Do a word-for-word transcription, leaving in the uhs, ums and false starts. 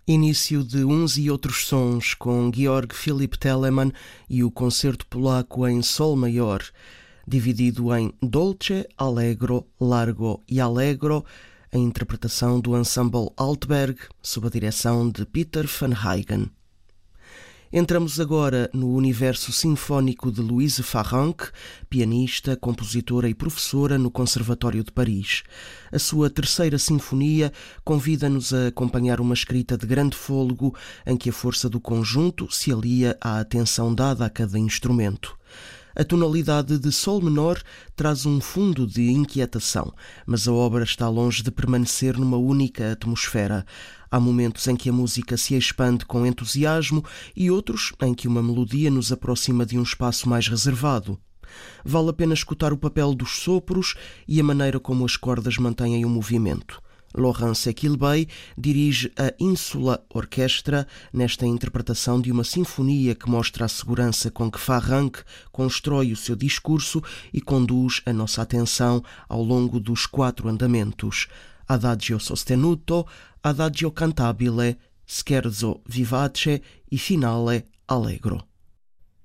Início de Uns e Outros Sons, com Georg Philipp Telemann e o concerto polaco em sol maior, dividido em Dolce, Allegro, Largo e Allegro, a interpretação do ensemble Altberg, sob a direção de Peter van Huygen. Entramos agora no universo sinfónico de Louise Farrenc, pianista, compositora e professora no Conservatório de Paris. A sua terceira sinfonia convida-nos a acompanhar uma escrita de grande fôlego em que a força do conjunto se alia à atenção dada a cada instrumento. A tonalidade de sol menor traz um fundo de inquietação, mas a obra está longe de permanecer numa única atmosfera. Há momentos em que a música se expande com entusiasmo e outros em que uma melodia nos aproxima de um espaço mais reservado. Vale a pena escutar o papel dos sopros e a maneira como as cordas mantêm o movimento. Laurence Equilbey dirige a Insula Orquestra nesta interpretação de uma sinfonia que mostra a segurança com que Farrenc constrói o seu discurso e conduz a nossa atenção ao longo dos quatro andamentos: Adagio sostenuto, Adagio cantabile, Scherzo vivace e Finale allegro.